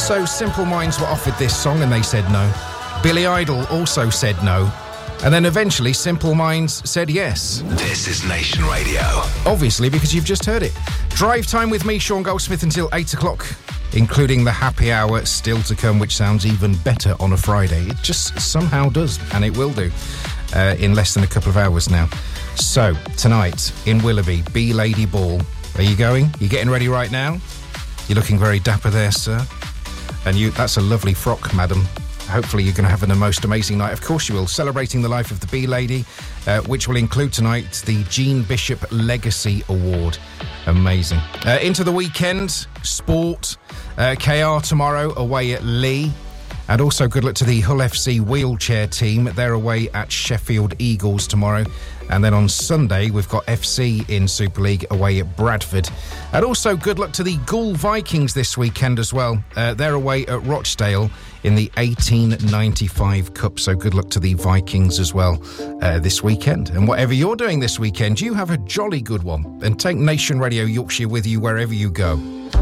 Also, Simple Minds were offered this song and they said no. Billy Idol also said no. And then eventually Simple Minds said yes. This is Nation Radio. Obviously, because you've just heard it. Drive time with me, Sean Goldsmith, until 8 o'clock, including the happy hour still to come, which sounds even better on a Friday. It just somehow does, and it will do, in less than a couple of hours now. So, tonight in Willoughby, Bee Lady Ball. Are you going? You getting ready right now? You're looking very dapper there, sir. And that's a lovely frock, madam. Hopefully you're going to have a most amazing night. Of course you will. Celebrating the life of the Bee Lady, which will include tonight the Jean Bishop Legacy Award. Amazing. Into the weekend, sport. KR tomorrow away at Lee. And also good luck to the Hull FC wheelchair team. They're away at Sheffield Eagles tomorrow. And then on Sunday, we've got FC in Super League away at Bradford. And also good luck to the Goole Vikings this weekend as well. They're away at Rochdale in the 1895 Cup. So good luck to the Vikings as well this weekend. And whatever you're doing this weekend, you have a jolly good one. And take Nation Radio Yorkshire with you wherever you go.